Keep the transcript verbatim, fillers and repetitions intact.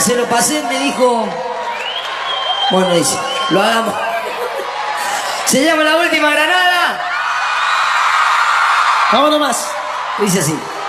se lo pasé, me dijo... Bueno, dice, lo hagamos. Se llama La Última Granada. Vámonos más. Dice así.